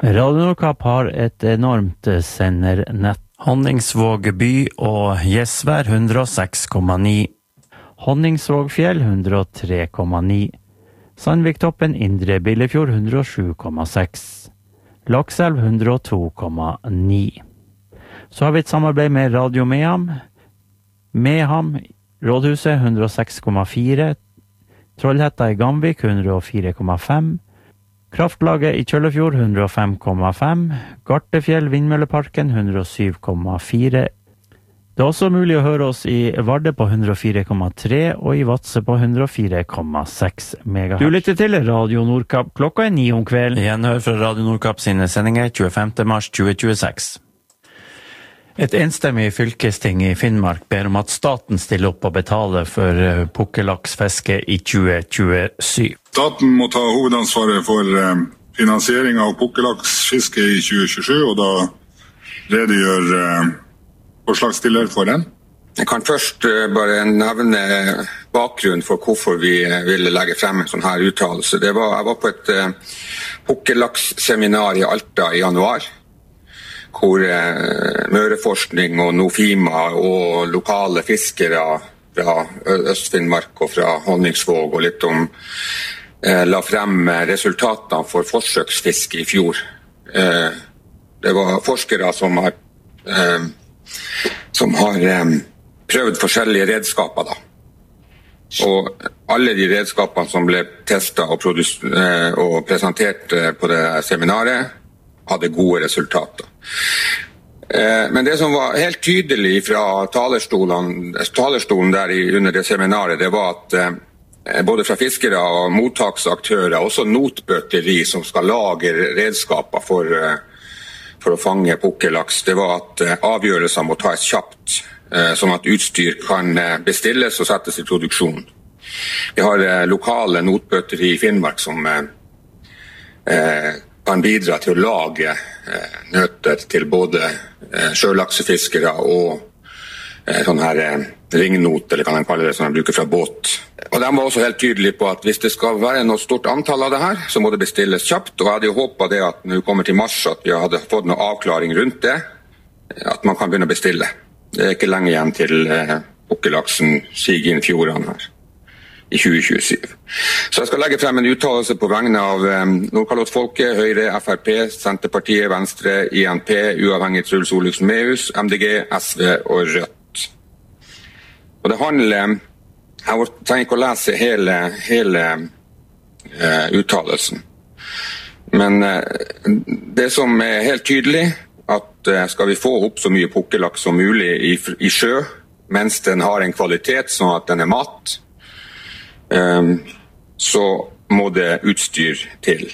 Radio Nordkapp har et enormt sendernett. Honningsvåg by og Gjesvær 106,9. Honningsvågfjell 103,9. Sandviktoppen Indre Billefjord 107,6. Lakselv 102,9. Så har vi et samarbeid med Radio Meham. Meham, Rådhuset 106,4. Trollhetta i Gamvik 104,5. Kraftlaget i Kjøllefjord 105,5. Gartefjell Vindmølleparken 107,4. Det er også mulig å høre oss i Varde på 104,3 og i Vadsø på 104,6 MHz. Du lytter til Radio Nordkapp. Klokka 9 om kvelden. Gjenhør fra Radio Nordkapp sine sendinger 25. mars 2026. Et enstemmig fylkesting i Finnmark ber om at staten stiller opp og betaler for pukkelaksfiske i 2027. Staten må ta hovedansvaret for finansiering av pukkelaksfiske i 2027, og da redegjør forslagsstiller for den. Jeg kan først bare nevne bakgrunnen for hvorfor vi ville legge frem en sånn her uttalelse. Jeg var på et pukkelakssseminar i Alta i januar, hvor Møreforskning og Nofima og lokale fiskere fra Øst-Finnmark og fra Honningsvåg og litt om la frem resultatene for forsøksfiske i fjor. Det var forskere som har prøvd forskjellige redskaper da. Og alle de redskapene som ble testet og presentert på det seminaret hadde gode resultater. Men det som var helt tydelig fra talerstolen der under det seminaret, det var at både fra fiskere og mottaksaktører, også notbøteri som skal lage redskaper for å fange pukkellaks, det var at avgjørelser må tas kjapt, sånn at utstyr kan bestilles og settes i produksjon. Vi har lokale notbøteri i Finnmark som kan bidra til å lage nøter til både sjølaksefiskere og sånn her ringnot, eller kan man kalle det, som de bruker fra båt. Og de var også helt tydelige på at hvis det skal være noe stort antall av det her, så må det bestilles kjapt, og jeg hadde jo håpet det at når vi kommer til mars at vi hadde fått noe avklaring rundt det, at man kan begynne å bestille. Det er ikke lenge igjen til pukkellaksen siger inn fjordene her i 2027. Så jeg skal legge frem en uttalelse på vegne av Nordkalottfolket, Høyre, FrP, Senterpartiet, Venstre, INP, Uavhengig Truls Olufsen Mehus, MDG, SV og Rødt. Og det handler, jeg trenger ikke å lese hele uttalelsen, men det som er helt tydelig, at skal vi få opp så mye pukkellaks som mulig i sjø, mens den har en kvalitet sånn at den er mat, så må det utstyr til.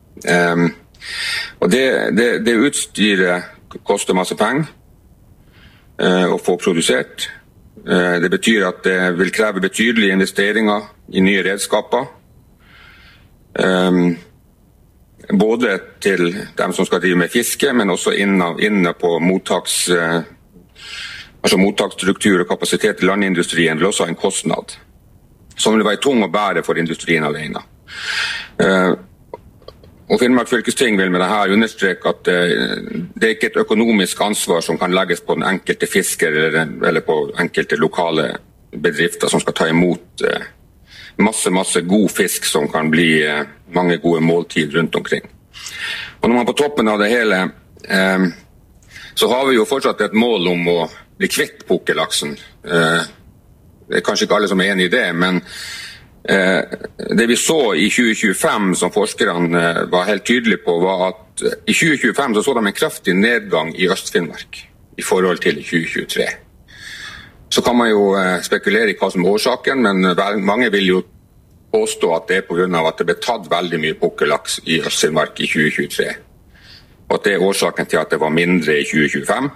Og det utstyret koster masse penger å få produsert. Det betyr at det vil kreve betydelige investeringer i nye redskaper. Både til dem som skal drive med fiske, men også inne på mottaksstruktur og kapasitet i landindustrien vil også ha en kostnad som vil være tung å bære for industrien alene. Og Finnmark fylkesting vil med dette understreke at det er ikke et økonomisk ansvar som kan legges på den enkelte fisker eller på enkelte lokale bedrifter som skal ta imot masse god fisk som kan bli mange gode måltid rundt omkring. Og når man på toppen av det hele, så har vi jo fortsatt et mål om å bli kvitt pukkellaksen. Det er kanskje ikke alle som er enig i det, men det vi så i 2025 som forskerne var helt tydelige på, var at i 2025 så de en kraftig nedgang i Øst-Finnmark i forhold til 2023. Så kan man jo spekulere i hva som er årsaken, men mange vil jo påstå at det er på grunn av at det ble tatt veldig mye pukkellaks i Øst-Finnmark i 2023. Og at det er årsaken til at det var mindre i 2025.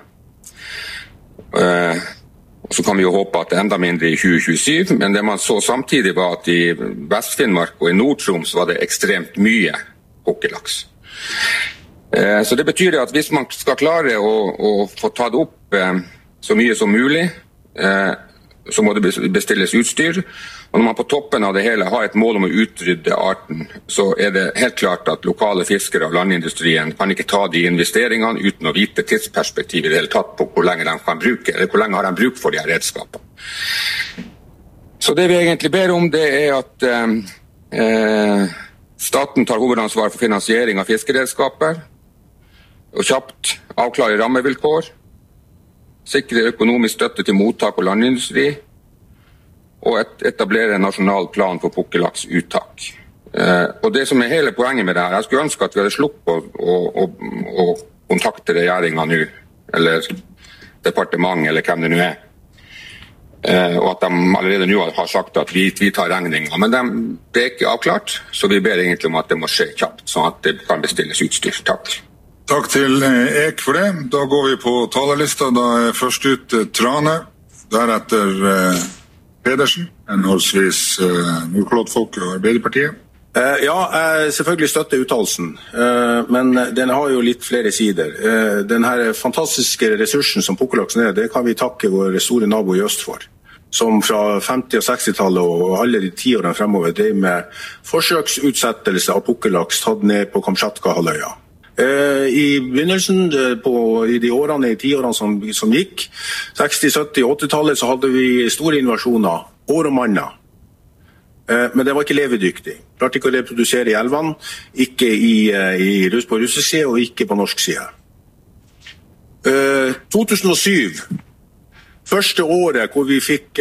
Og så kan vi jo håpe at det er enda mindre i 2027, men det man så samtidig var at i Vest-Finnmark og i Nord-Troms var det ekstremt mye pukkellaks. Så det betyr at hvis man skal klare å få tatt opp så mye som mulig, så må det bestilles utstyr. Og når man på toppen av det hele har et mål om å utrydde arten, så det helt klart at lokale fiskere av landindustrien kan ikke ta de investeringene uten å vite tidsperspektiv i det hele tatt på hvor lenge de kan bruke, eller hvor lenge har de bruk for de her redskapene. Så det vi egentlig ber om, det at staten tar hovedansvar for finansiering av fiskeredskaper, og kjapt avklare rammevilkår, sikre økonomisk støtte til mottak og landindustri, og etablere en nasjonal plan for pukkelaksuttak. Og det som hele poenget med det her, jeg skulle ønske at vi hadde sluppet å kontakte regjeringen nå, eller departement, eller hvem det nå og at de allerede nå har sagt at vi tar regninger. Men det ikke avklart, så vi ber egentlig om at det må skje kjapt, sånn at det kan bestilles utstyr. Takk. Takk til Ek for det. Da går vi på talerlista. Da først ut Trane, deretter Pedersen, henholdsvis Nordkalottfolk og Arbeiderpartiet. Ja, jeg selvfølgelig støtter uttalelsen, men den har jo litt flere sider. Den her fantastiske ressursen som pukkellaksen det kan vi takke vår store nabo i øst for, som fra 50- og 60-tallet og alle de 10 årene fremover drev med forsøksutsettelse av pukkellaks tatt ned på Kamtsjatka-halvøya. I begynnelsen, i de årene, i 10 årene som gikk, 60-, 70-, 80-tallet, så hadde vi store invasjoner, år og manner. Men det var ikke levedyktig. Klarte ikke å reprodusere i elvene, ikke på russisk side og ikke på norsk side. 2007, første året hvor vi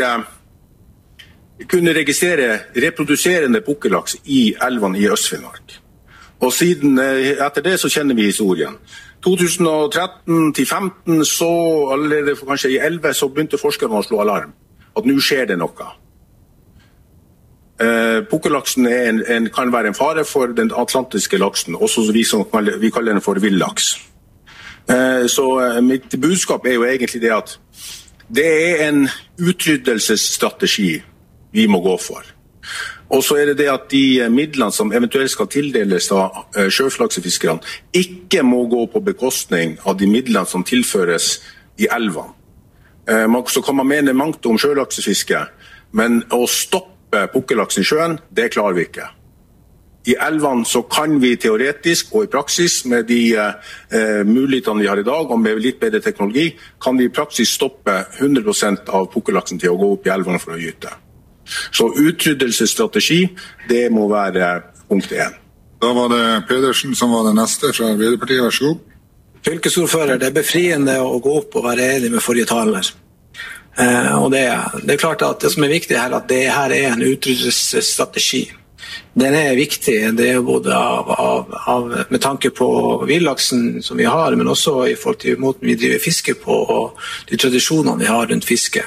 kunne registrere reproduserende pukkellaks i elvene i Øst-Finnmark. Og siden etter det så kjenner vi historien. 2013 til 2015, så allerede kanskje i 2011, så begynte forskerne å slå alarm. At nå skjer det noe. Pukkellaksen kan være en fare for den atlantiske laksen, også vi kaller den for villaks. Så mitt budskap jo egentlig det at det en utryddelsesstrategi vi må gå for. Og så det at de midlene som eventuelt skal tildeles av sjøflaksefiskerne ikke må gå på bekostning av de midlene som tilføres i elvene. Så kan man mene mangt om sjølaksefiske, men å stoppe pukkellaksen i sjøen, det klarer vi ikke. I elvene så kan vi teoretisk og i praksis med de mulighetene vi har i dag, og med litt bedre teknologi, kan vi i praksis stoppe 100% av pukkellaksen til å gå opp i elvene for å gyte. Så utryddelsesstrategi, det må være punkt 1. Da var det Pedersen som var den neste fra Arbeiderpartiet. Vær så god. Fylkesordfører, det befriende å gå opp og være enig med forrige taler. Og det klart at det som viktig her, at det her en utryddelsesstrategi. Den viktig, det både med tanke på villaksen som vi har, men også i forhold til måten vi driver fiske på, og de tradisjonene vi har rundt fiske.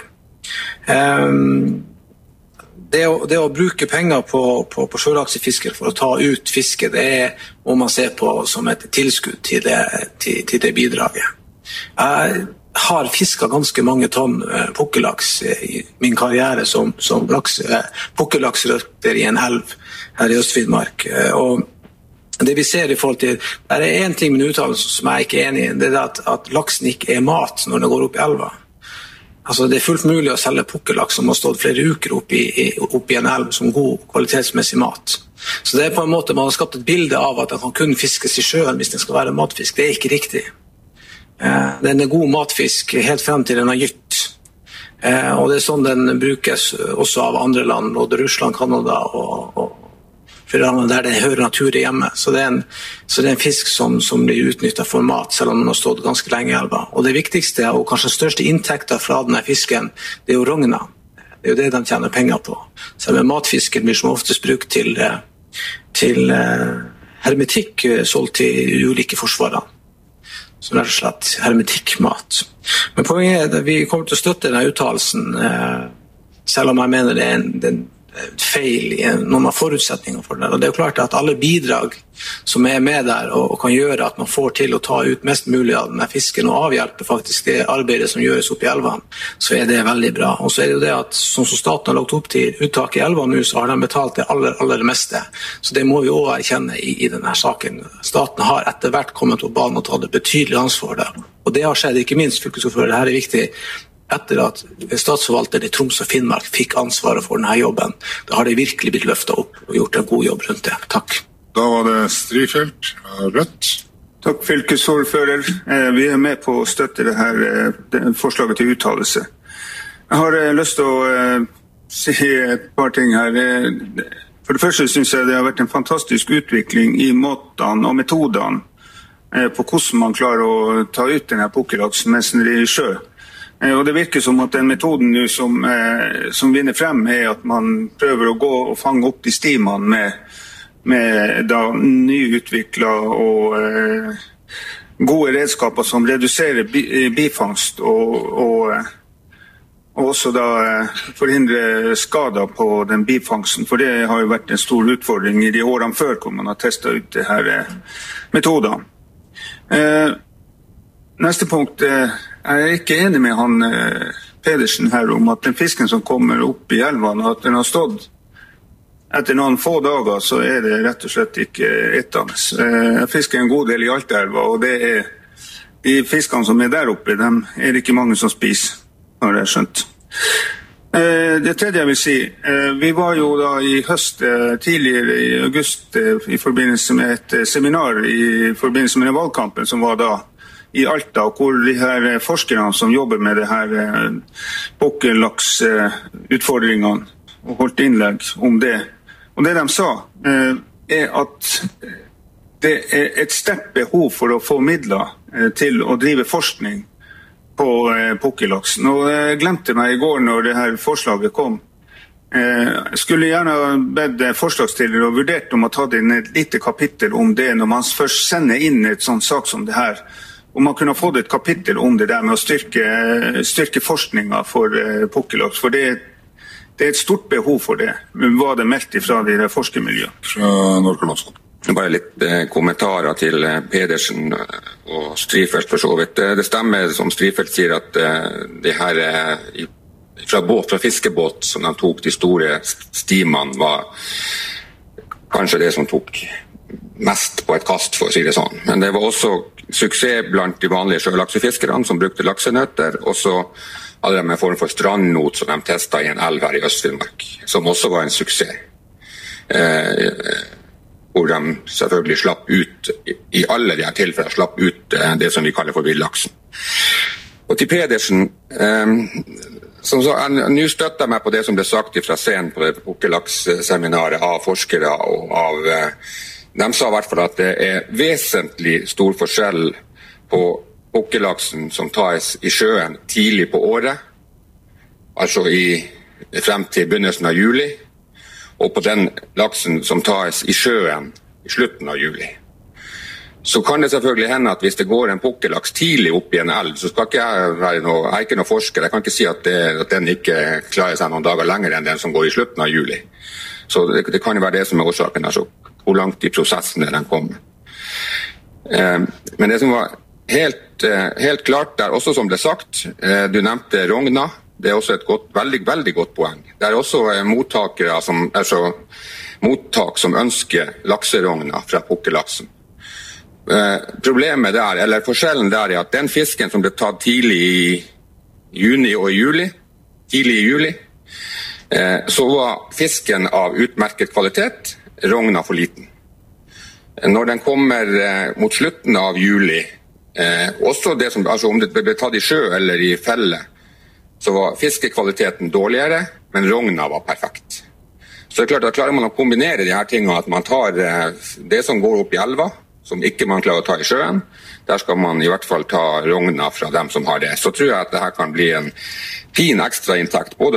Det å bruke penger på sjølaksefisker for å ta ut fiske, det må man se på som et tilskudd til det bidraget. Jeg har fisket ganske mange tonn pukkellaks i min karriere som pukkellaksrøkter i en elv her i Øst-Finnmark. Og det vi ser i forhold til, det en ting med uttalelsen som jeg ikke enig i, det at laksen ikke mat når den går opp i elva. Altså, det fullt mulig å selge pukkellaks som har stått flere uker opp i en elv som god kvalitetsmessig mat. Så det på en måte, man har skapt et bilde av at den kan kun fiskes i sjøen hvis den skal være matfisk. Det ikke riktig. Den god matfisk helt frem til den har gytt. Og det sånn den brukes også av andre land, både Russland, Kanada og flere land der det hører naturen hjemme. Så det en fisk som blir utnyttet for mat, selv om den har stått ganske lenge i elva. Og det viktigste, og kanskje største inntekter fra denne fisken, det jo rogna. Det jo det de tjener penger på. Selv matfisken blir som oftest brukt til hermetikk solgt til ulike forsvarene. Så rett og slett hermetikkmat. Men poenget vi kommer til å støtte denne uttalelsen, selv om jeg mener det en feil i noen av forutsetningene for det. Og det jo klart at alle bidrag som med der og kan gjøre at man får til å ta ut mest mulig av denne fisken og avhjelpe faktisk det arbeidet som gjøres opp i elvene, så det veldig bra. Og så det jo det at sånn som staten har lagt opp til uttak i elvene nå, så har de betalt det aller meste. Så det må vi også erkjenne i denne saken. Staten har etter hvert kommet på banen og tatt et betydelig ansvar der. Og det har skjedd, ikke minst fylkesordfører, det her viktig, etter at statsforvalteren i Troms og Finnmark fikk ansvaret for denne jobben. Da har det virkelig blitt løftet opp og gjort en god jobb rundt det. Takk. Da var det Strifeldt, Rødt. Takk, fylkesordfører. Vi med på å støtte det forslaget til uttalelse. Jeg har lyst til å si et par ting her. For det første synes jeg det har vært en fantastisk utvikling i måtene og metodene på hvordan man klarer å ta ut denne pukkellaksen mens den er i sjø. Og det virker som at den metoden nå som vinner frem at man prøver å gå og fange opp de stimene med da nyutviklet og gode redskaper som reduserer bifangst og også da forhindre skader på den bifangsten, for det har jo vært en stor utfordring i de årene før hvor man har testet ut det her metodene. Neste punkt, jeg er ikke enig med han Pedersen her om at den fisken som kommer opp i elven, at den har stått etter noen få dager, så det rett og slett ikke ettende. Jeg fisker en god del i Altaelva, og det de fiskene som der oppe, dem det ikke mange som spiser, har jeg skjønt. Det tredje jeg vil si, vi var jo da i høst, tidligere i august, i forbindelse med et seminar i forbindelse med den valgkampen som var da i Alta, hvor de her forskerne som jobber med det her pukkellaks-utfordringene og holdt innlegg om det. Og det de sa at det et sterkt behov for å få midler til å drive forskning på pukkellaksen. Og jeg glemte meg i går når det her forslaget kom. Jeg skulle gjerne bedt forslagsstillere og vurdert om å ta inn et lite kapittel om det når man først sender inn et sånt sak som det her. Og man kunne fått et kapittel om det der med å styrke forskningen for pukkellaks, for det et stort behov for det. Men hva det meldt ifra de forskermiljøene? Fra Nordkalotten. Bare litt kommentarer til Pedersen og Strifeldt for så vidt. Det stemmer som Strifeldt sier at det her fra fiskebåt som de tok de store stimene var kanskje det som tok mest på et kast, for å si det sånn. Men det var også suksess blant de vanlige sjølaksefiskerne som brukte laksenøtter, og så hadde de en form for strandnot som de testet i en elv her i Øst-Finnmark, som også var en suksess. Hvor de selvfølgelig slapp ut, i alle de her tilfellene, slapp ut det som vi kaller for villaksen. Og til Pedersen, nå støtter jeg meg på det som ble sagt fra scenen på det pukkellaks-seminaret av forskere og av de sa i hvert fall at det vesentlig stor forskjell på pukkellaksen som tas i sjøen tidlig på året, altså frem til begynnelsen av juli, og på den laksen som tas i sjøen i slutten av juli. Så kan det selvfølgelig hende at hvis det går en pukkellaks tidlig opp i en elv, så skal ikke jeg er ikke noen forsker, jeg kan ikke si at den ikke klarer seg noen dager lenger enn den som går i slutten av juli. Så det kan jo være det som årsaken, altså hvor langt i prosessen den kommer. Men det som var helt klart der, også som ble sagt, du nevnte Rogna, det også et veldig godt poeng. Det også mottakere mottak som ønsker lakserogna fra pukkellaksen. Problemet der, eller forskjellen der, at den fisken som ble tatt tidlig i juni og juli, så var fisken av utmerket kvalitet, rogna for liten. Når den kommer mot slutten av juli, også det som, altså om det ble tatt i sjø eller i felle, så var fiskekvaliteten dårligere, men rogna var perfekt. Så det klart, da klarer man å kombinere de her tingene, at man tar det som går opp i elva, som ikke man klarer å ta i sjøen, der skal man i hvert fall ta rogna fra dem som har det. Så tror jeg at det her kan bli en fin ekstra inntekt, både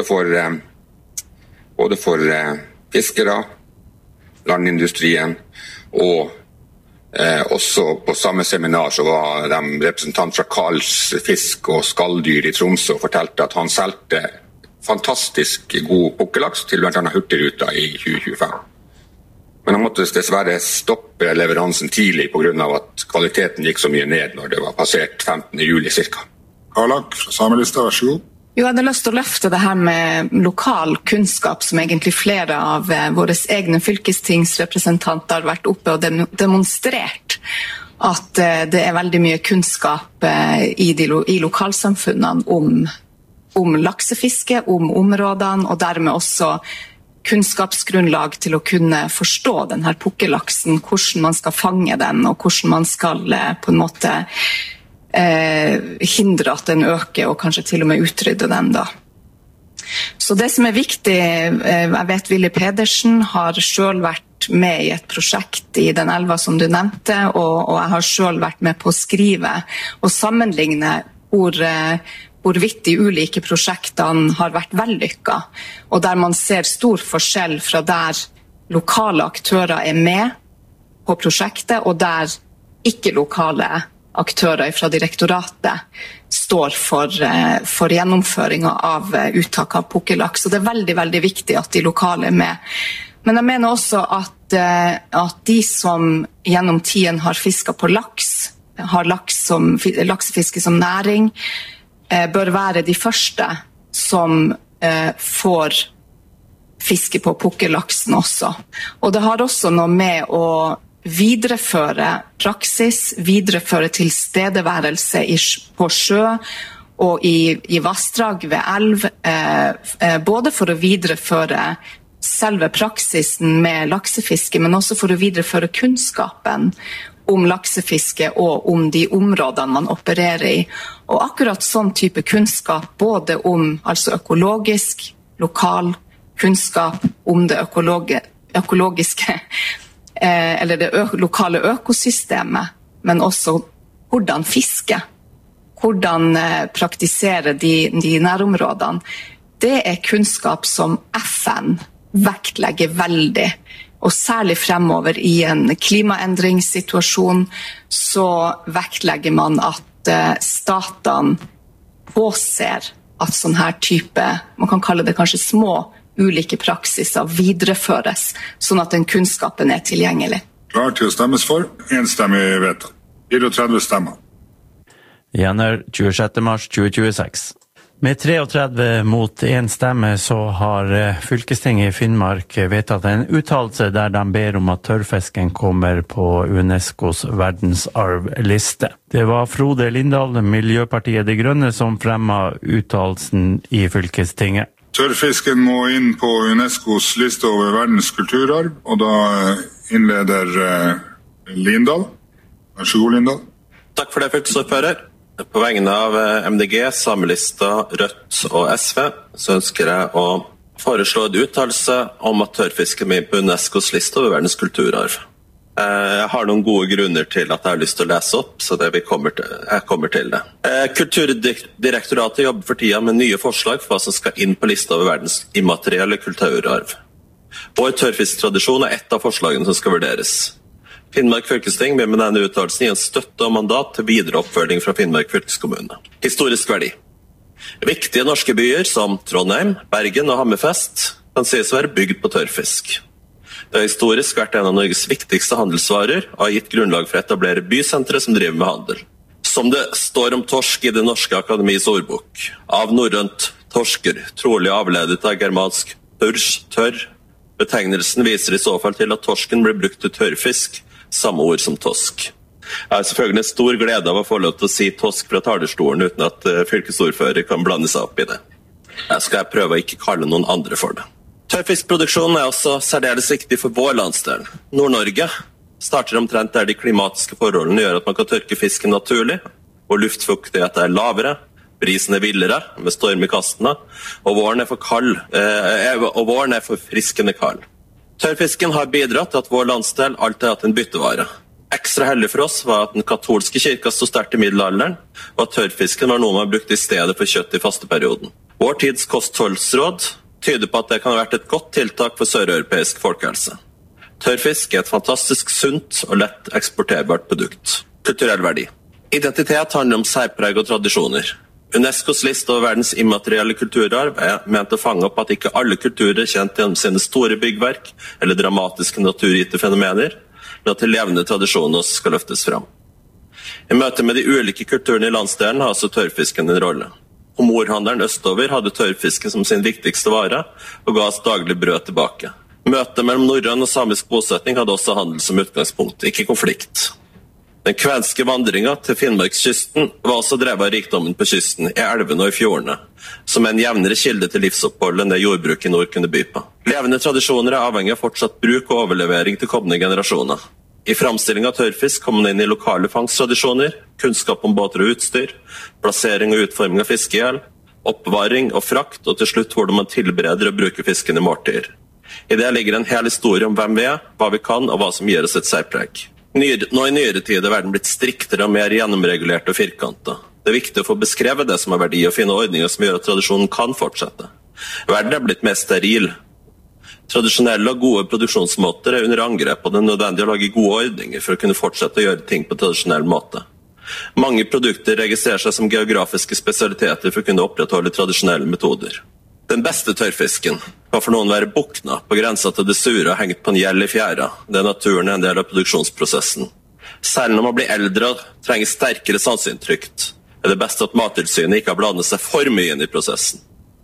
for fiskere, landindustrien, og også på samme seminar så var de representant fra Karls fisk og skalldyr i Tromsø og fortalte at han solgte fantastisk god pukkellaks til blant annet Hurtigruta i 2025. Men han måtte dessverre stoppe leveransen tidlig på grunn av at kvaliteten gikk så mye ned når det var passert 15. juli cirka. Karlak fra Samelista, vær så god. Jo, jeg hadde lyst til å løfte det her med lokal kunnskap, som egentlig flere av våre egne fylkestingsrepresentanter har vært oppe og demonstrert. At det veldig mye kunnskap i lokalsamfunnene om om laksefiske, om områdene, og dermed også kunnskapsgrunnlag til å kunne forstå denne pukkellaksen, hvordan man skal fange den, og hvordan man skal på en måte hindre at den øker, og kanskje til og med utrydde den da. Så det som viktig, jeg vet Willy Pedersen har selv vært med i et prosjekt i den elva som du nevnte, og jeg har selv vært med på å skrive og sammenligne hvorvidt de ulike prosjektene har vært vellykket, og der man ser stor forskjell fra der lokale aktører med på prosjektet, og der ikke lokale aktører fra direktoratet står for gjennomføringen av uttak av pukkellaks. Så det veldig, veldig viktig at de lokale med. Men jeg mener også at de som gjennom tiden har fisket på laks, har laksefiske som næring, bør være de første som får fiske på pukkellaksen også. Og det har også noe med å videreføre praksis, videreføre tilstedeværelse på sjø og i vassdrag ved elv, både for å videreføre selve praksisen med laksefiske, men også for å videreføre kunnskapen om laksefiske og om de områdene man opererer i. Og akkurat sånn type kunnskap, både om altså økologisk, lokal kunnskap om det økologiske, eller det lokale økosystemet, men også hvordan fiske, hvordan praktisere de nærområdene. Det kunnskap som FN vektlegger veldig, og særlig fremover i en klimaendringssituasjon, så vektlegger man at statene påser at sånn her type, man kan kalle det kanskje små, ulike praksiser videreføres, sånn at den kunnskapen tilgjengelig. Klar til å stemmes for, enstemmig vedtatt. 34 stemmer. Igjen 26. mars 2026. Med 33 mot 1 stemme så har fylkestinget i Finnmark vedtatt en uttalelse der de ber om at tørrfisken kommer på UNESCOs verdensarvliste. Det var Frode Lindahl, Miljøpartiet De Grønne, som fremmet uttalelsen i fylkestinget. Tørrfisken må inn på UNESCOs liste over verdens kulturarv, og da innleder Lindahl. Vær så god, Lindahl. Takk for det, fylkesordfører. På vegne av MDG, Samelista, Rødt og SV, så ønsker jeg å foreslå en uttalelse om at tørrfisken er på UNESCOs liste over verdens kulturarv. Jeg har noen gode grunner til at jeg har lyst til å lese opp, så jeg kommer til det. Kulturdirektoratet jobber for tiden med nye forslag for hva som skal inn på lista over verdens immaterielle kulturarv. Vår tørrfisktradisjon et av forslagene som skal vurderes. Finnmark fylkesting vil med denne uttalelsen gi en støtte og mandat til videre oppfølging fra Finnmark fylkeskommune. Historisk verdi. Viktige norske byer som Trondheim, Bergen og Hammerfest kan sies å være bygd på tørrfisk. Det har historisk vært en av Norges viktigste handelsvarer og har gitt grunnlag for å etablere bysentre som driver med handel. Som det står om torsk i Det norske akademis ordbok. Av norrønt torsker, trolig avledet av germansk tørr. Betegnelsen viser i så fall til at torsken ble brukt til tørrfisk, samme ord som tosk. Jeg har selvfølgelig en stor glede av å få lov til å si tosk fra talerstolen uten at fylkesordfører kan blande seg opp i det. Jeg skal prøve å ikke kalle noen andre for det. Tørrfiskproduksjonen også særdeles viktig for vår landsdel. Nord-Norge starter omtrent der de klimatiske forholdene gjør at man kan tørke fisken naturlig, og luftfuktighet lavere, brisen villere med storm i kastene, og våren for friskende kald. Tørrfisken har bidratt til at vår landsdel alltid har hatt en byttevare. Ekstra heldig for oss var at den katolske kirka stod sterkt i middelalderen, og at tørrfisken var noe man brukte i stedet for kjøtt i fasteperioden. Vår tids kostholdsråd tyder på at det kan ha vært et godt tiltak for søreuropeisk folkehelse. Tørrfisk et fantastisk sunt og lett eksporterbart produkt. Kulturell verdi. Identitet handler om særpreg og tradisjoner. UNESCOs liste over verdens immaterielle kulturarv ment å fange opp at ikke alle kulturer er kjent gjennom sine store byggverk eller dramatiske naturgitte fenomener, men at de levende tradisjonene også skal løftes fram. I møte med de ulike kulturene i landsdelen har også tørrfisken en rolle. Homorhandelen østover hadde tørrfisken som sin viktigste vare, og ga oss daglig brød tilbake. Møtet mellom norrøn og samisk bosetning hadde også handel som utgangspunkt, ikke konflikt. Den kvenske vandringen til Finnmarkskysten var også drevet av rikdommen på kysten, i elvene og i fjordene, som en jevnere kilde til livsopphold enn det jordbruk i nord kunne by på. Levende tradisjoner avhengig av fortsatt bruk og overlevering til kommende generasjoner. I framstilling av tørrfisk kom man inn i lokale fangsttradisjoner, kunnskap om båter og utstyr, plassering og utforming av fiskehjel, oppvaring og frakt, og til slutt hvordan man tilbereder og bruker fisken i måltider. I det ligger en hel historie om hvem vi hva vi kan, og hva som gir oss et særpreg. Nå i nyere tid er verden blitt striktere og mer gjennomregulert og firkantet. Det er viktig å få beskrevet det som er verdi og finne ordninger som gjør at tradisjonen kan fortsette. Verden er blitt mer steril. Tradisjonelle og gode produksjonsmåter er under angrep, og det er nødvendig å lage gode ordninger for å kunne fortsette å gjøre ting på tradisjonell måte. Mange produkter registrerer seg som geografiske spesialiteter for å kunne opprettholde tradisjonelle metoder. Den beste tørrfisken kan for noen være bukna på grensa til det sure og hengt på en gjeld i fjæra. Det er naturen en del av produksjonsprosessen. Selv når man blir eldre og trenger sterkere sanseinntrykk, er det best at Mattilsynet ikke har blandet seg for mye inn i prosessen.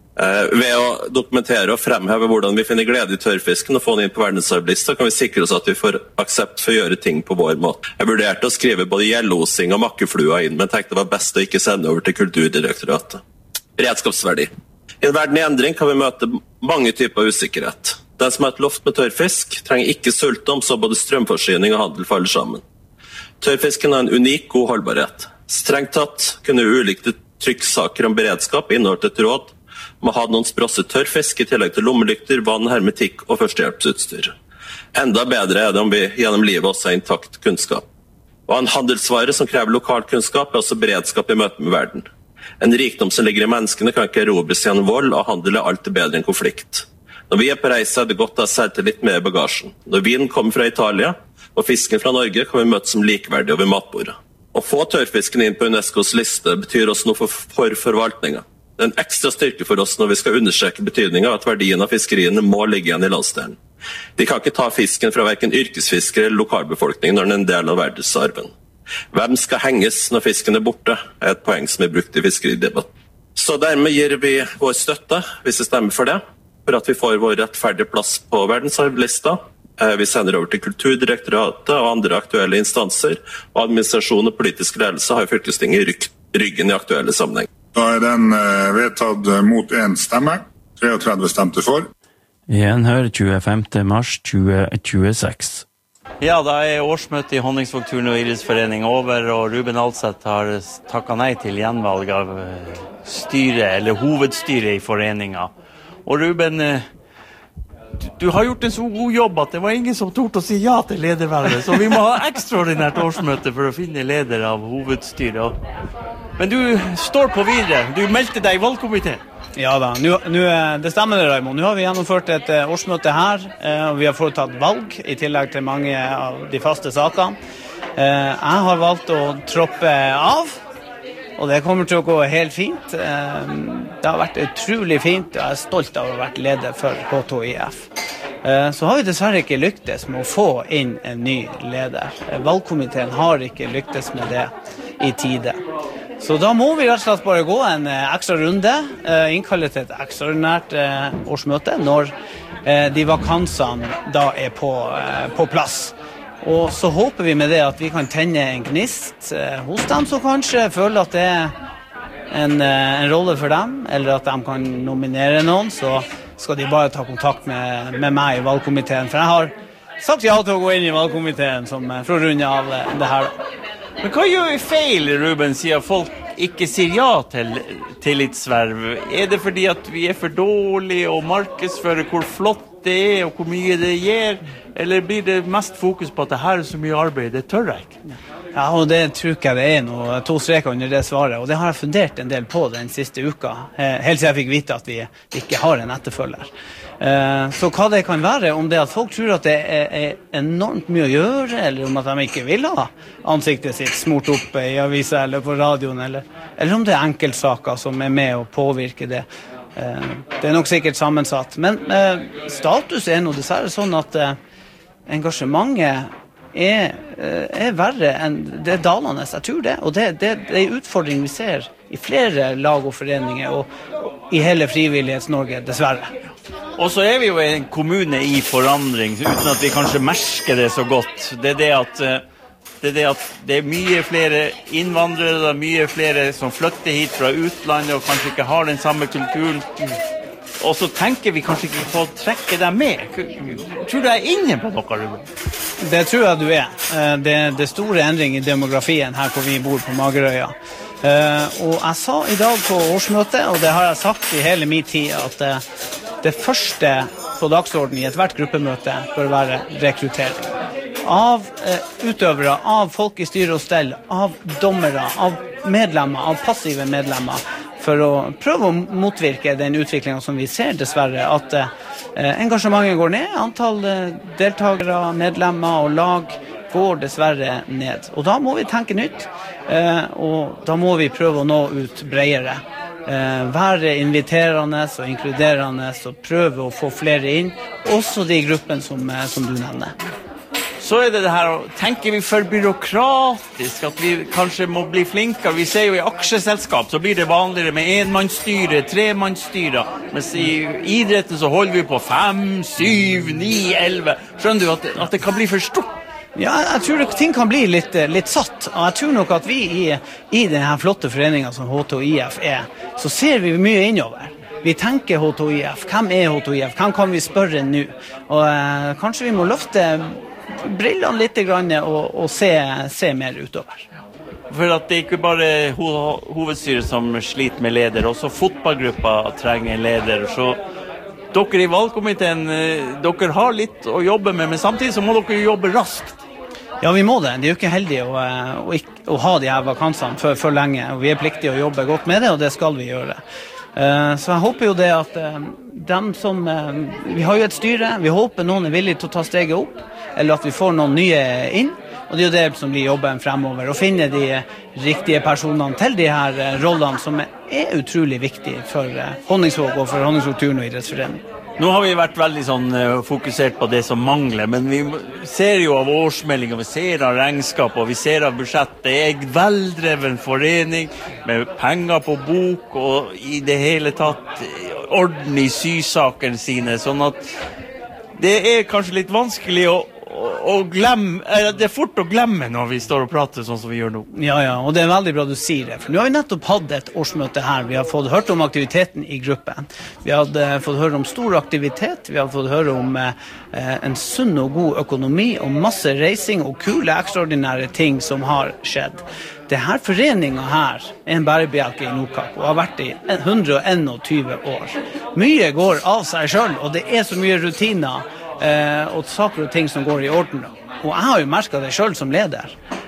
Ved å dokumentere og fremheve hvordan vi finner glede i tørrfisken og få den inn på verdensarvlista, kan vi sikre oss at vi får aksept for å gjøre ting på vår måte. Jeg vurderte å skrive både gjellosing og makkeflua inn, men tenkte det var best å ikke sende over til Kulturdirektoratet. Redskapsverdi. I en verden i endring kan vi møte mange typer usikkerhet. Den som har et loft med tørrfisk trenger ikke sulte om så både strømforsyning og handel faller sammen. Tørrfisken har en unik god holdbarhet. Strengt tatt kunne ulike trykksaker om beredskap inneholdt et råd om å ha noen sprosset tørrfisk i tillegg til lommelykter, vann, hermetikk og førstehjelpsutstyr. Enda bedre er det om vi gjennom livet også har intakt kunnskap. Og en handelsvare som krever lokal kunnskap er også beredskap i møte med verden. En rikdom som ligger i menneskene kan ikke erobres gjennom vold, og handel er alltid bedre enn konflikt. Når vi er på reise, er det godt å ha selvtillit med i bagasjen. Når vinen kommer fra Italia, og fisken fra Norge, kan vi møtes som likeverdige over matbordet. Å få tørrfisken inn på UNESCOs liste betyr også noe for forvaltningen. Det er en ekstra styrke for oss når vi skal understreke betydningen av at verdien av fiskeriene må ligge igjen i landsdelen. De kan ikke ta fisken fra hverken yrkesfiskere eller lokalbefolkning når den er en del av verdensarven. Hvem skal henges når fisken er borte, er et poeng som er brukt i fiskeridebatt. Så dermed gir vi vår støtte, hvis vi stemmer for det, for at vi får vår rettferdige plass på verdensarvlista. Vi sender over til Kulturdirektoratet og andre aktuelle instanser, og administrasjon og politisk ledelse har fylkestinget i ryggen i aktuelle sammenheng. Da er den vedtatt mot en stemme, 33 stemte for. Gjenhør 25. mars 2026. Ja, da er årsmøtet i Honningsvåg Turn- og idrettsforening over, og Ruben Alseth har takket nei til gjenvalg av styret, eller hovedstyret i foreningen. Og Ruben, du har gjort en så god jobb at det var ingen som torde å si ja til ledervervet, så vi må ha ekstraordinært årsmøte for å finne leder av hovedstyret. Men du står på videre, du meldte deg i valgkomiteen. Ja da, det stemmer det, Raimond. Nå har vi gjennomført et årsmøte her, og vi har foretatt valg i tillegg til mange av de faste sakene. Jeg har valgt å troppe av, og det kommer til å gå helt fint. Det har vært utrolig fint, og jeg er stolt av å ha vært leder for H2IF. Så har vi dessverre ikke lyktes med å få inn en ny leder. Valgkomiteen har ikke lyktes med det i tide. Så da må vi rett og slett bare gå en ekstra runde, innkalle til et ekstraordinært årsmøte når de vakansene da er på plass. Og så håper vi med det at vi kan tenne en gnist hos dem som kanskje føler at det er en rolle for dem, eller at de kan nominere noen, så skal de bare ta kontakt med meg i valgkomiteen. For jeg har sagt ja til å gå inn i valgkomiteen for å runde av det her. Men hva gjør vi feil, Ruben, siden folk ikke sier ja til tillitsverv? Er det fordi at vi er for dårlige og markedsfører hvor flott det er og hvor mye det gir? Eller blir det mest fokus på at det her er så mye arbeid, det tør jeg ikke? Ja, og det tror ikke jeg det er noe 2 streker under det svaret, og det har jeg fundert en del på den siste uka, helt siden jeg fikk vite at vi ikke har en etterfølger. Så hva det kan være, om det at folk tror at det er enormt mye å gjøre, eller om at de ikke vil ha ansiktet sitt smurt opp i avisa eller på radioen, eller om det er enkeltsaker som er med å påvirke det. Det er nok sikkert sammensatt, men status er nå dessverre sånn at engasjementet er verre enn det dalende, jeg tror det, og det er en utfordring vi ser i flere lag og foreninger og i hele Frivillighets-Norge, dessverre. Og så er vi jo en kommune i forandring, uten at vi kanskje merker det så godt. Det er det at det det at det mye flere innvandrere, det mye flere som flytter hit fra utlandet og kanskje ikke har den samme kulturen. Og så tenker vi kanskje ikke på å trekke dem med. Tror du jeg inne på noe, Ruben? Det tror jeg du Det store endring i demografien her hvor vi bor på Magerøya. Og jeg sa I dag på årsmøtet, og det har jeg sagt I hele min tid, at det første på dagsordenen I hvert gruppemøte bør være rekruttering. Av utøvere, av folk I styre og stell, av dommere, av medlemmer, av passive medlemmer, for å prøve å motvirke den utviklingen som vi ser dessverre, at engasjementet går ned, antall deltagere, medlemmer og lag går dessverre ned. Og da må vi tenke nytt, og da må vi prøve å nå ut bredere. Være inviterende og inkluderende og prøve å få flere inn, også de gruppene som du nevner. Så det her, tenker vi for byråkratisk, at vi kanskje må bli flinkere. Vi ser jo I aksjeselskap, så blir det vanligere med enmannsstyre, tremannsstyre. Mens I idretten så holder vi på 5, 7, 9, 11. Skjønner du at det kan bli for stort? Ja, jeg tror ting kan bli litt satt, og jeg tror nok at vi I denne flotte foreningen som HTOIF så ser vi mye innover. Vi tenker HTOIF, hvem HTOIF, hvem kan vi spørre nå? Og kanskje vi må løfte brillene litt grann og se mer utover. For at det ikke bare hovedstyret som sliter med leder, også fotballgruppa trenger en leder, så dere I valgkomiteen, dere har litt å jobbe med, men samtidig så må dere jobbe raskt. Ja, vi må det. Det jo ikke heldig å ha de her vakansene for lenge, og vi pliktige å jobbe godt med det, og det skal vi gjøre. Så jeg håper jo det at dem som vi har jo et styre, vi håper noen villige til å ta steget opp, eller at vi får noen nye inn, og det jo det som blir jobben fremover, å finne de riktige personene til de her rollene som utrolig viktige for Honningsvåg og for Honningsvåg Turn- og idrettsforening. Nå har vi vært veldig fokusert på det som mangler, men vi ser jo av årsmeldinger, vi ser av regnskap, og vi ser av budsjett. Det en veldreven forening med penger på bok, og I det hele tatt orden I sysakene sine, sånn at det kanskje litt vanskelig å glemme, det fort å glemme når vi står og prater sånn som vi gjør nå. Ja, og det veldig bra du sier det, for nå har vi nettopp hatt et årsmøte her, vi har fått hørt om aktiviteten I gruppen, vi har fått høre om stor aktivitet, vi har fått høre om en sunn og god økonomi, og masse reising og kule, ekstraordinære ting som har skjedd. Denne foreningen her en bærebjelke I Nordkapp, og har vært I 121 år. Mye går av seg selv, og det så mye rutiner, og saker og ting som går I orden. Og jeg har jo merket det selv som leder.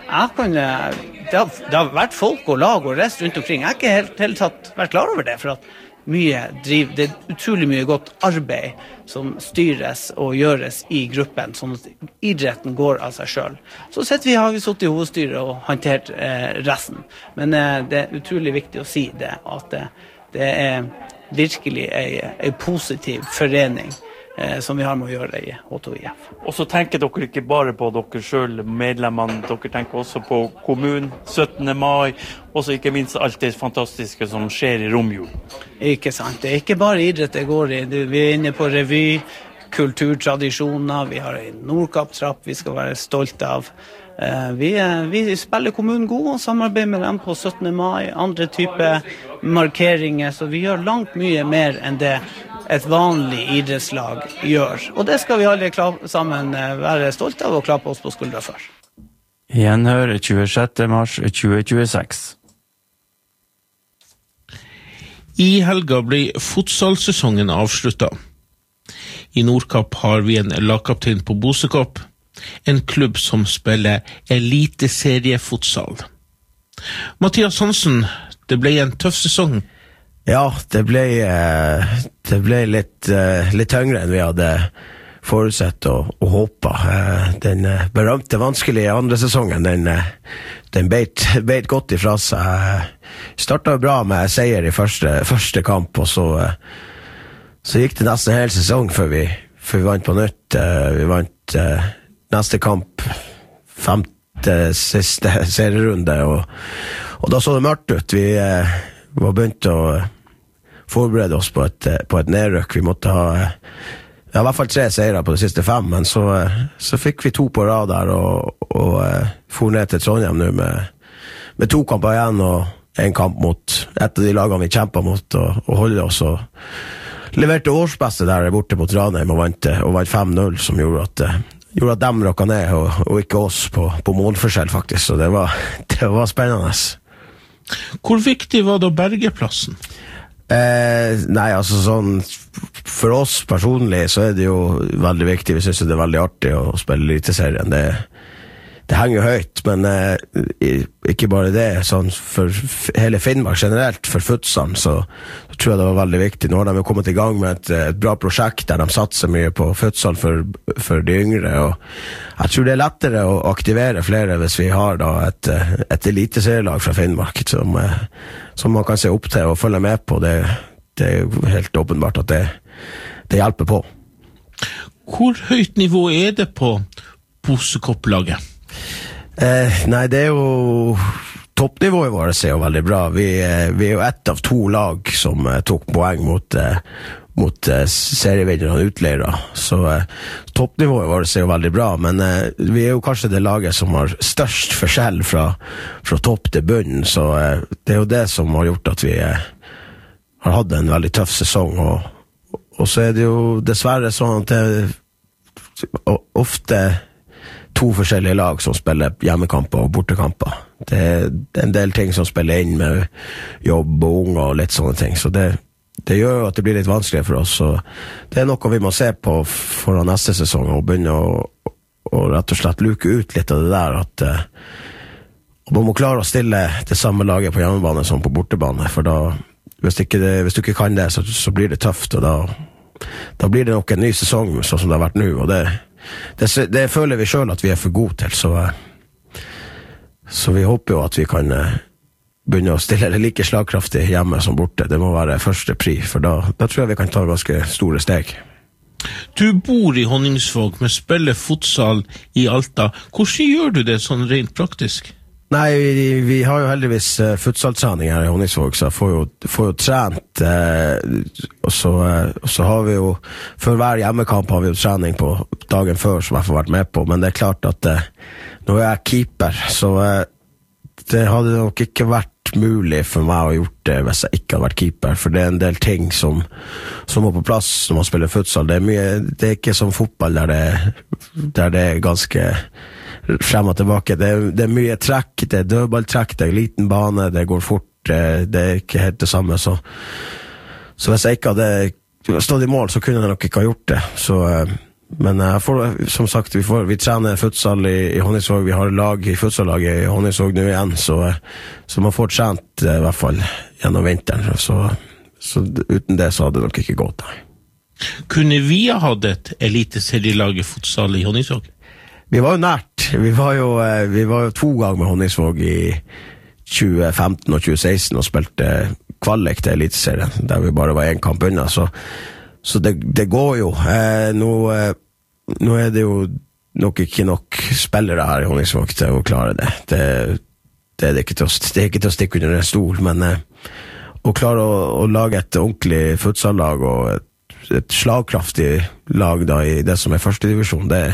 Det har vært folk og lag og rest rundt omkring. Jeg har ikke helt tatt vært klar over det, for at det utrolig mye godt arbeid som styres og gjøres I gruppen, sånn at idretten går av seg selv. Så har vi sittet I hovedstyret og håndtert resten. Men det utrolig viktig å si det, at det virkelig en positiv forening som vi har med å gjøre I HTOIF. Og så tenker dere ikke bare på dere selv, medlemmene, dere tenker også på kommunen, 17. mai, og så ikke minst alt det fantastiske som skjer I romjul. Ikke sant, det ikke bare idrett det går I, vi inne på revy, kulturtradisjoner, vi har en Nordkapp-trapp vi skal være stolte av. Vi spiller kommunen god og samarbeider med dem på 17. mai, andre typer markeringer, så vi gjør langt mye mer enn det et vanlig idrettslag gjør. Og det skal vi alle sammen være stolte av og klappe oss på skuldra for. Gjenhør 26. mars 2026. I helga blir futsalsesongen avsluttet. I Nordkapp har vi en lagkaptein på Bosekopp, en klubb som spiller eliteseriefutsal. Mathias Hansen, det ble en tøff sesong. Ja, det ble litt tyngre enn vi hadde forutsett og håpet. Den berømte vanskelige andre sesongen, den beit godt ifra seg. Startet bra med seier I første kamp, og så gikk det nesten en hel sesong før vi vant på nytt. Vi vant neste kamp, 5. siste serierunde, og da så det mørkt ut. Vi var begynt å forberede oss på et nedrykk. Vi måtte ha I hvert fall 3 seirer på de siste 5, men så fikk vi 2 på rad der, og for ned til Trondheim nå med 2 kamper igjen og en kamp mot et av de lagene vi kjempet mot og holde oss og leverte årsbeste der borte mot Ranheim og vant 5-0 som gjorde at dem røkket ned og ikke oss på målforskjell faktisk, så det var spennende. Hvor viktig var da bergeplassen? Nei, altså sånn for oss personlig så det jo veldig viktig, vi synes det veldig artig å spille Eliteserien, det henger jo høyt, men ikke bare det, sånn for hele Finnmark generelt, for futsalen, så tror jeg det var veldig viktig. Nå har de jo kommet i gang med et bra prosjekt der de satser mye på futsal for de yngre, og jeg tror det lettere å aktivere flere hvis vi har da et eliteserielag fra Finnmark som man kan se opp til og følge med på. Det jo helt åpenbart at det hjelper på. Hvor høyt nivå det på Bosekopp-laget? Nei, det jo toppnivået vårt jo veldig bra. Vi jo ett av 2 lag som tok poeng mot serievinnerne utleira, så toppnivået vårt jo veldig bra, men vi jo kanskje det laget som har størst forskjell fra topp til bunn, så det jo det som har gjort at vi har hatt en veldig tøff sesong, og så det jo dessverre sånn at det ofte 2 forskjellige lag som spiller hjemmekamper og bortekamper. Det en del ting som spiller inn med jobb og unge og litt sånne ting, så det gjør jo at det blir litt vanskeligere for oss, så det noe vi må se på foran neste sesong og begynne å rett og slett luke ut litt av det der, at man må klare å stille det samme laget på hjemmebane som på bortebane, for da hvis du ikke kan det, så blir det tøft, og da blir det nok en ny sesong sånn som det har vært nå, og det føler vi selv at vi for gode til, så vi håper jo at vi kan begynne å stille det like slagkraftig hjemme som borte. Det må være første pri, for da tror jeg vi kan ta ganske store steg. Du bor i Honningsvåg, men spiller futsal i Alta. Hvordan gjør du det sånn rent praktisk? Nei, vi har jo heldigvis futsaltrening her i Honningsvåg, så jeg får jo trent, og så har vi jo, før hver hjemmekamp har vi jo trening på dagen før, som jeg får vært med på, men det klart at nå jeg keeper, så det hadde nok ikke vært mulig for meg å gjort det hvis jeg ikke hadde vært keeper, for det en del ting som må på plass når man spiller futsal. Det ikke som fotball der det ganske frem og tilbake. Det mye trekk, det dødballtrekk, det liten bane, det går fort, det ikke helt det samme, så hvis jeg ikke hadde stått i mål, så kunne jeg nok ikke ha gjort det, men som sagt, vi trener futsal i Honningsvåg, vi har lag i futsallaget i Honningsvåg nå igjen, så man får trent i hvert fall gjennom vinteren, så uten det så hadde det nok ikke gått. Kunne vi ha hatt et eliteserielag i futsal i Honningsvåg? Vi var jo nært. Vi var jo 2 ganger med Honningsvåg i 2015 og 2016 og spilte kvalik til eliteserien, der vi bare var 1 kamp unna, så det går jo. Nå det jo nok ikke nok spillere her i Honningsvåg til å klare det. Det ikke til å stikke under en stol, men å klare å lage et ordentlig futsallag og et slagkraftig lag da i det som første divisjon, det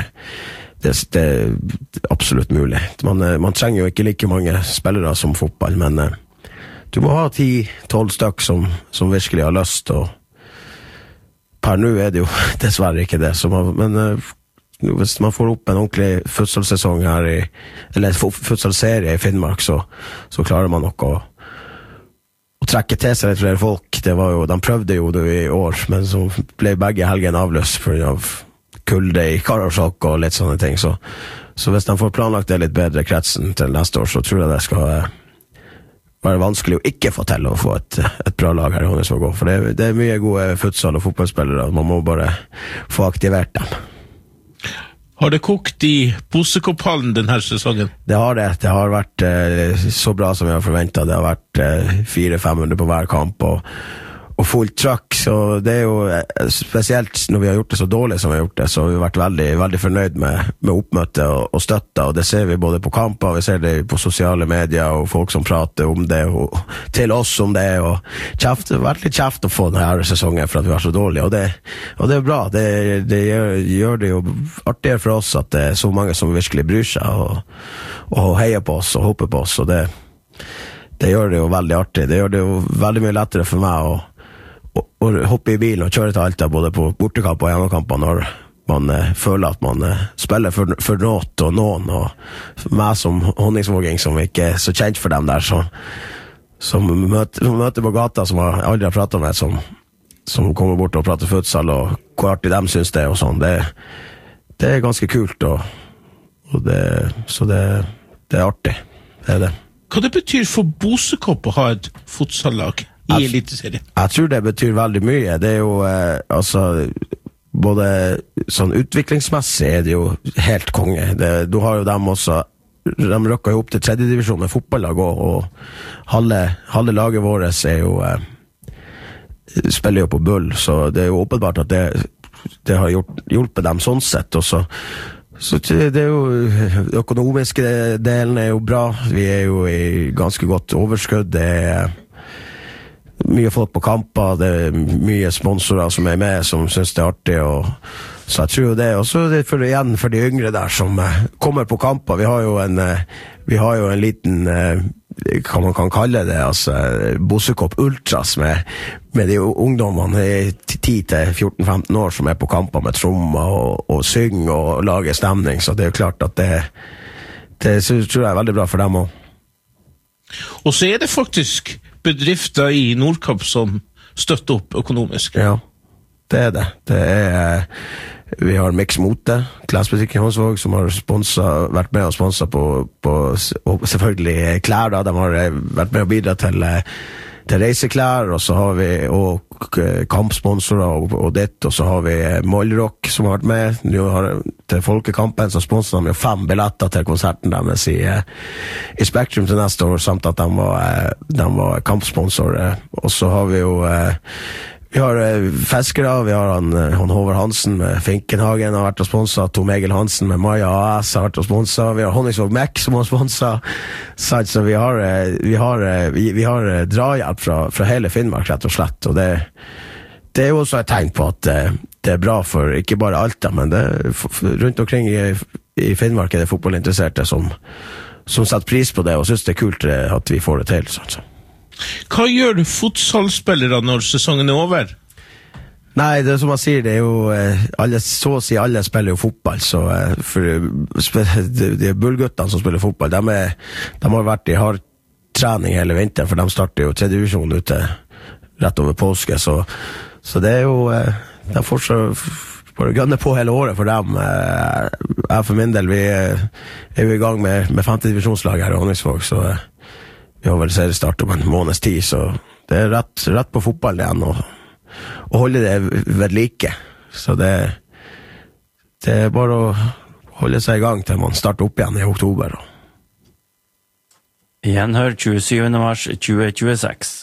absolutt mulig. Man trenger jo ikke like mange spillere som fotball, men du må ha 10-12 stykk som virkelig har lyst, og per nå det jo dessverre ikke det, men hvis man får opp en ordentlig futsalsesong her eller futsalserie i Finnmark, så klarer man nok å trekke til seg litt flere folk. De prøvde jo det i år, men så ble begge helgene avløst for grunn av kulde i Karasjok og litt sånne ting, så hvis de får planlagt det litt bedre kretsen til neste år, så tror jeg det skal være vanskelig å ikke få til å få et bra lag her i Honningsvåg, for det mye gode futsal- og fotballspillere, man må bare få aktivert dem. Har det kokt i Bosekopphallen denne sesongen? Det har vært så bra som vi har forventet. Det har vært 400-500 på hver kamp, fullt trøkk, så det jo spesielt når vi har gjort det så dårlig som vi har gjort det, så har vi vært veldig, veldig fornøyd med oppmøte og støtte, og det ser vi både på kamper, vi ser det på sosiale medier, og folk som prater om det, og til oss om det, og det har vært litt kjeft å få denne sesongen for at vi var så dårlige, og det bra, det gjør det jo artigere for oss at det så mange som virkelig bryr seg, og heier på oss, og håper på oss, og det gjør det jo veldig artig, det gjør det jo veldig mye lettere for meg å hoppe i bilen og kjøre til Alta både på bortekamp og hjemmekamper når man føler at man spiller for noen og meg som honningsvåging som ikke er så kjent for dem der som møter på gata som jeg aldri har pratet med som kommer bort og prater futsal og hvor artig de synes det og sånn det ganske kult så det artig det det. Hva det betyr for Bosekopp å ha et futsallag i eliteserien? Jeg tror det betyr veldig mye. Det jo, både sånn utviklingsmessig det jo helt konge. Du har jo dem også, de røkker jo opp til 3. divisjon med fotballag og halve laget vårt jo, spiller jo på Bull, så det jo åpenbart at det har hjulpet dem sånn sett, og så det jo økonomiske delen jo bra, vi jo i ganske godt overskudd, det mye folk på kamper, det mye sponsorer som med, som synes det artig, og så jeg tror jo det, og så det for de yngre der som kommer på kamper, vi har jo en liten, hva man kan kalle det, altså Bosekopp Ultras med de ungdommene 10-14-15 år som på kamper med trommer og synger og lager stemning, så det jo klart at det tror jeg veldig bra for dem også. Og så det faktisk bedrifter i Nordkapp som støtter opp økonomisk. Ja, det det. Vi har Mix Mote, klesbutikk i Hånsvåg, som har vært med og sponset på og selvfølgelig klær da, de har vært med og bidratt til reiseklær, og så har vi kampsponsorer og ditt, og så har vi Mollrock som har vært med. Nå til Folkekampen så sponset de jo 5 billetter til konserten deres i Spektrum til neste år, samt at de var kampsponsorer. Og så har vi jo vi har Feskere, vi har han Håvard Hansen med Finkenhagen har vært og sponset, Tom Egil Hansen med Maja AS har vært og sponset, vi har Honningsvåg Mek som har sponset, så vi har drahjelp fra hele Finnmark rett og slett, og det jo også et tegn på at det bra for ikke bare Alta, men rundt omkring i Finnmark det fotballinteresserte som setter pris på det og synes det kult at vi får det til, sånn. Hva gjør futsalspillere når sesongen over? Nei, det som jeg sier, det jo så å si alle spiller jo fotball, så for de bullguttene som spiller fotball, de har vært i hard trening hele vinteren, for de starter jo 3. divisjon ute rett over påske, så det jo de får så bare gønne på hele året for dem. Jeg for min del, vi jo i gang med 5. divisjonslag her i Honningsvåg, så vi har vel seriestart om en måneds tid, så det rett på fotball igjen, og holde det ved like. Så det bare å holde seg i gang til man starter opp igjen i oktober. Gjenhør 27. mars 2026.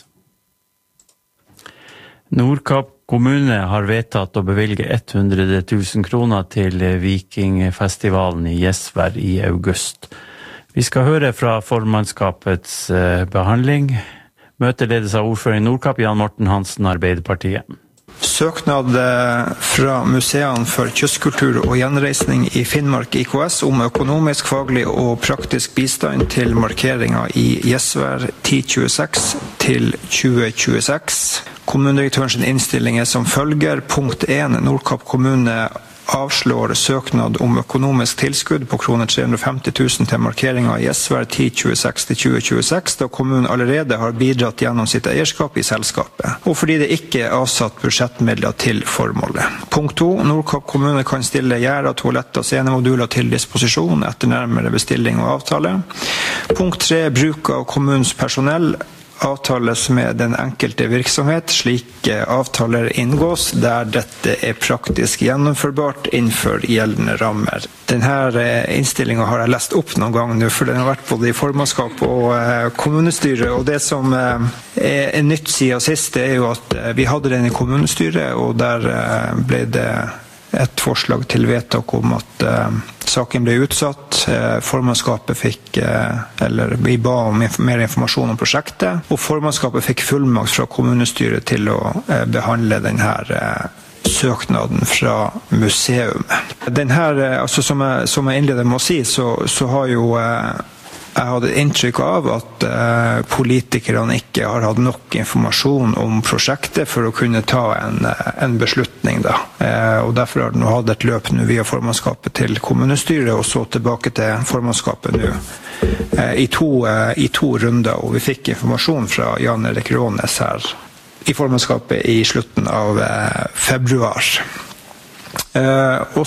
Nordkapp kommune har vedtatt å bevilge 100 000 kroner til Vikingfestivalen i Gjesvær i august. Vi skal høre fra formannskapets behandling. Møtet ledes av ordfører i Nordkapp, Jan Morten Hansen, Arbeiderpartiet. Søknad fra Museene for kystkultur og gjenreisning i Finnmark IKS om økonomisk, faglig og praktisk bistand til markeringer i Gjesvær 1026 til 2026. Kommunedirektørens innstilling som følger. Punkt 1. Nordkapp kommune avslår søknad om økonomisk tilskudd på kroner 350 000 til markeringer i Gjesvær 1026 til 2026, da kommunen allerede har bidratt gjennom sitt eierskap i selskapet, og fordi det ikke avsatt budsjettmidler til formålet. Punkt 2. Nordkapp kommune kan stille gjerder, toaletter og scenemoduler til disposisjon etter nærmere bestilling og avtale. Punkt 3. Bruk av kommunens personell avtales med den enkelte virksomhet. Slike avtaler inngås der dette praktisk gjennomførbart innenfor gjeldende rammer. Denne innstillingen har jeg lest opp noen ganger nå, for den har vært både i formannskap og kommunestyret. Og det som nytt siden sist jo at vi hadde den i kommunestyret, og der ble det et forslag til vedtak om at saken ble utsatt. Formannskapet vi ba om mer informasjon om prosjektet, og formannskapet fikk fullmakt fra kommunestyret til å behandle denne søknaden fra museumet. Altså som jeg innleder med å si, så har jo jeg hadde inntrykk av at politikerne ikke har hatt nok informasjon om prosjektet for å kunne ta en beslutning da. Og derfor har den hatt et løp nå via formannskapet til kommunestyret og så tilbake til formannskapet nå i to runder, og vi fikk informasjon fra Jan Erik Rånes her i formannskapet i slutten av februar. Og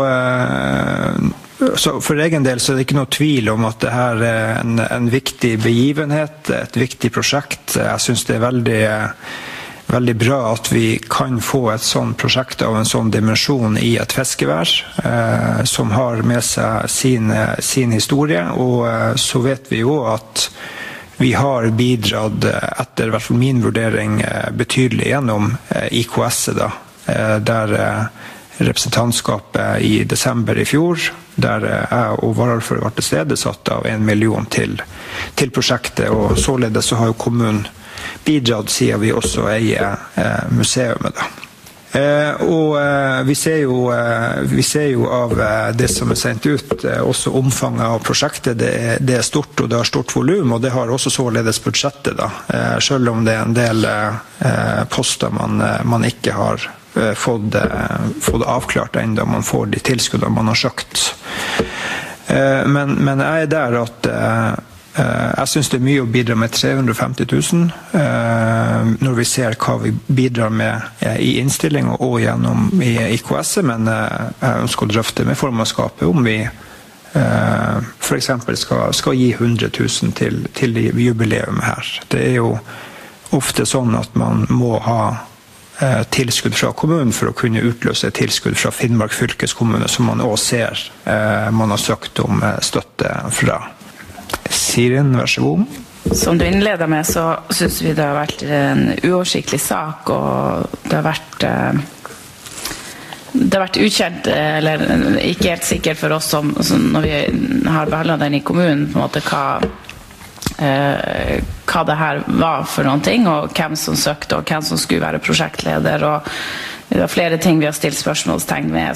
så for egen del så det ikke noe tvil om at det her en viktig begivenhet, et viktig prosjekt. Jeg synes det veldig bra at vi kan få et sånt prosjekt av en sånn dimensjon i et fiskevær, som har med seg sin historie, og så vet vi jo at vi har bidratt, etter i hvert fall min vurdering, betydelig gjennom IKS-et da, der representantskapet i desember i fjor, der jeg og varaordfører var til stede, satt av 1 million til prosjektet, og således så har jo kommunen bidratt siden vi også eier museumet da. Og vi ser jo av det som sendt ut, også omfanget av prosjektet, det stort, og det har stort volum, og det har også således budsjettet da, selv om det en del poster man ikke har fått avklart enda man får de tilskuddene man har søkt. Men jeg der at jeg synes det mye å bidra med 350 000 når vi ser hva vi bidrar med i innstillingen og gjennom i IKS, men jeg ønsker å drøfte med formannskapet om vi for eksempel skal gi 100 000 til jubileum her. Det jo ofte sånn at man må ha tilskudd fra kommunen for å kunne utløse tilskudd fra Finnmark fylkeskommune, som man også ser man har søkt om støtte fra. Siren, vær så god. Som du innleder med, så synes vi det har vært en uoversiktlig sak, og det har vært ukjent, eller ikke helt sikkert for oss som når vi har behandlet den i kommunen, på en måte hva det her var for noen ting, og hvem som søkte, og hvem som skulle være prosjektleder, og det var flere ting vi har stilt spørsmålstegn med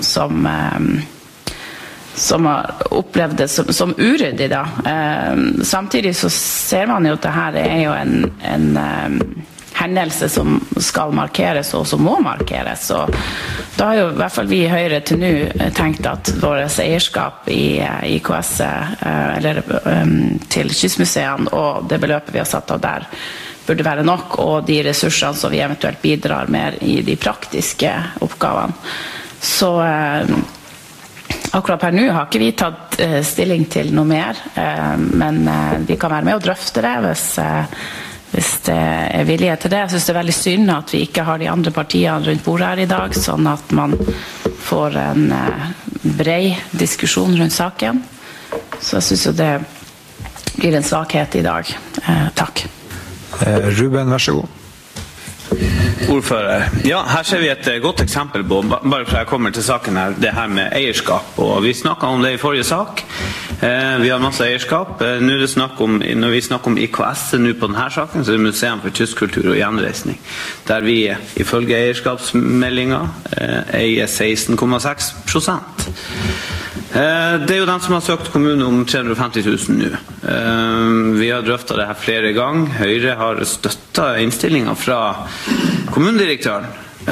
som har opplevd det som uryddig da. Samtidig så ser man jo at det her jo en hendelse som skal markeres og som må markeres, og da har jo i hvert fall vi i Høyre til nå tenkt at vårt eierskap i IKS eller til kystmuseene og det beløpet vi har satt av der burde være nok, og de ressursene som vi eventuelt bidrar med i de praktiske oppgavene. Så akkurat per nå har ikke vi tatt stilling til noe mer, men vi kan være med og drøfte det hvis det vilje til det. Jeg synes det veldig synd at vi ikke har de andre partiene rundt bordet her i dag, sånn at man får en bred diskusjon rundt saken. Så jeg synes jo det blir en svakhet i dag. Takk. Ruben, vær så god. Ordfører. Ja, her ser vi et godt eksempel på, bare for jeg kommer til saken her, det her med eierskap, og vi snakket om det i forrige sak. Vi har masse eierskap. Når vi snakker om IKS nå på denne saken, så det Museum for kystkultur og gjenreisning, der vi ifølge eierskapsmeldingen eier 16,6%. Det jo den som har søkt kommunen om 350 000 nå. Vi har drøftet det her flere ganger. Høyre har støttet innstillingen fra kommunedirektøren.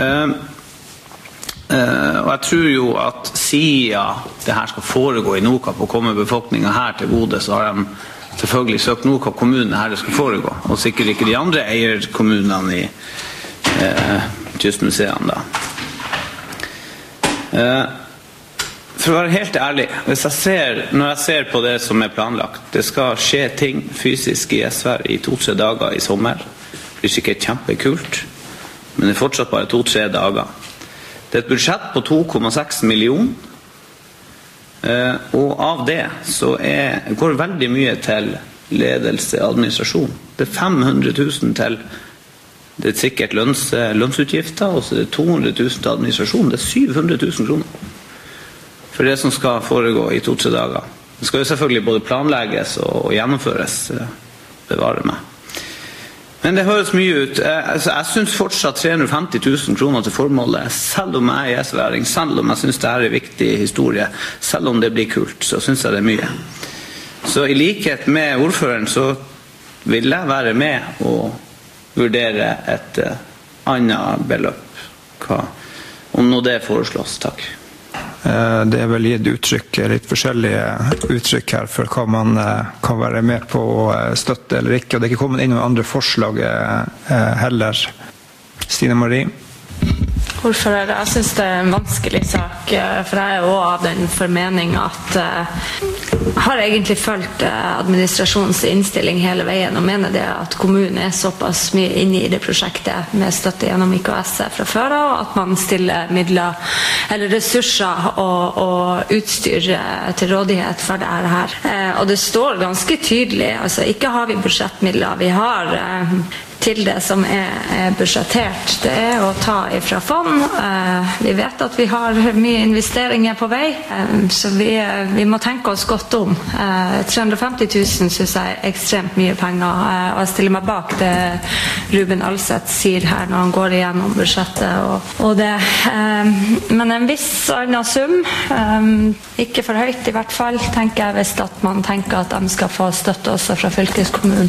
Og jeg tror jo at siden det her skal foregå i Nordkapp og komme befolkningen her til Bodø, så har de selvfølgelig søkt Nordkapp kommune her det skal foregå, og sikkert ikke de andre eierkommunene i kystmuseene da. For å være helt ærlig, når jeg ser på det som planlagt, det skal skje ting fysisk i Gjesvær i 2-3 dager i sommer. Det blir sikkert kjempekult, men det fortsatt bare 2-3 dager. Det et budsjett på 2,6 millioner, og av det så går veldig mye til ledelse og administrasjon. Det 500 000 til det sikkert lønnsutgifter, og så det 200 000 til administrasjon. Det 700 000 kroner for det som skal foregå i 2-3 dager. Det skal jo selvfølgelig både planlegges og gjennomføres, bevare meg. Men det høres mye ut. Jeg synes fortsatt 350 000 kroner til formålet, selv om jeg gjesværing, selv om jeg synes det er en viktig historie, selv om det blir kult, så synes jeg det er mye. Så i likhet med ordføreren så vil jeg være med og vurdere et annet beløp. Om nå det foreslås, takk. Det vel gitt uttrykk, litt forskjellige uttrykk her for hva man kan være med på å støtte eller ikke, og det er ikke kommet inn noen andre forslag heller. Stine Marie? Ordfører, jeg synes det er en vanskelig sak, for jeg er også av den formening at jeg har egentlig følt administrasjonens innstilling hele veien, og mener det at kommunen er såpass mye inne i det prosjektet med støtte gjennom IKS fra før av, at man stiller midler eller ressurser og utstyr til rådighet for det her. Og det står ganske tydelig, altså ikke har vi budsjettmidler, vi har til det som er budsjettert. Det er å ta ifra fond. Vi vet at vi har mye investeringer på vei, så vi må tenke oss godt om. 350 000 synes jeg er ekstremt mye penger, og jeg stiller meg bak det Ruben Alseth sier her når han går igjennom budsjettet og det. Men en viss annen sum, ikke for høyt i hvert fall, tenker jeg, hvis at man tenker at de skal få støtte også fra fylkeskommunen.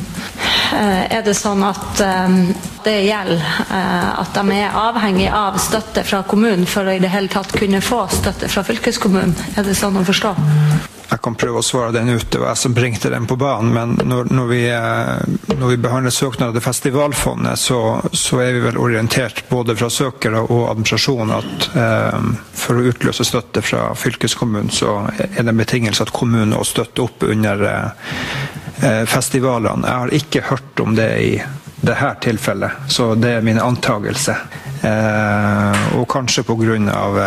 Er det sånn at det gjelder at de er avhengig av støtte fra kommunen for å i det hele tatt kunne få støtte fra fylkeskommunen? Er det sånn å forstå? Jeg kan prøve å svare den ut, det var jeg som bringte den på banen, men når vi behandler søknader til festivalfondet, så er vi vel orientert både fra søkere og administrasjon at for å utløse støtte fra fylkeskommunen, så er det en betingelse at kommunen også støtter opp under festivalene. Jeg har ikke hørt om det i dette tilfellet, så det er min antagelse. Og kanskje på grunn av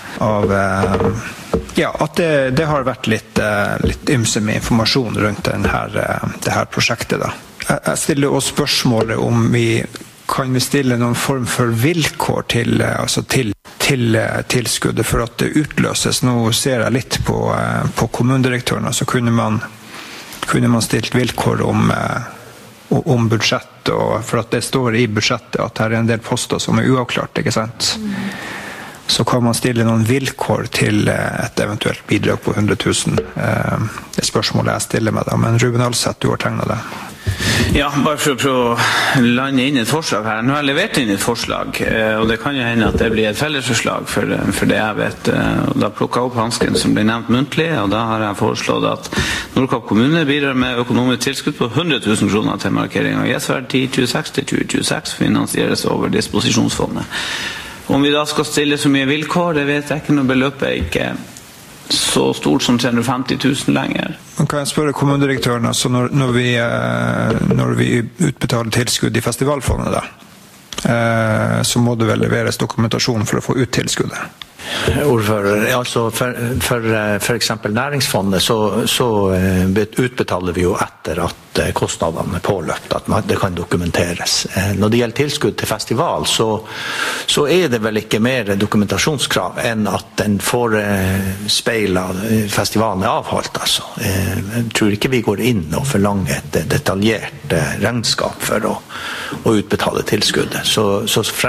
at det har vært litt ymse med informasjon rundt det her prosjektet. Da. Jeg stiller også spørsmålet om kan vi stille noen form for vilkår til tilskuddet for at det utløses. Nå ser jeg litt på kommunedirektøren, så kunne man stilt vilkår om budsjett, og for at det står i budsjettet at her er en del poster som er uavklart, ikke sant? Så kan man stille noen vilkår til et eventuelt bidrag på 100 000. Det spørsmålet jeg stiller meg da, men Ruben Alseth, du har tegnet det. Ja, bare for å prøve å lande inn et forslag her. Nå har jeg levert inn et forslag, og det kan jo hende at det blir et fellesforslag for det jeg vet. Og da plukket jeg opp hansken som ble nevnt muntlig, og da har jeg foreslått at Nordkapp kommune bidrar med økonomisk tilskudd på 100 000 kroner til markering av Gjesvær 1026 til 2026, finansieres over disposisjonsfondet. Om vi da skal stille så mye vilkår, det vet jeg ikke, når beløpet er ikke så stort som 350 000 lenger. Kan jeg spørre kommunedirektøren, altså når vi utbetaler tilskudd i festivalfondet da, så må det vel leveres dokumentasjon for å få ut tilskuddet? Ordfører, altså for eksempel næringsfondet så utbetaler vi jo etter at kostnadene er påløpt, at det kan dokumenteres. Når det gjelder tilskudd til festival, så er det vel ikke mer dokumentasjonskrav enn at den får speilet festivalen er avholdt. Altså. Jeg tror ikke vi går inn og forlanger et detaljert regnskap for å utbetale tilskuddet. Så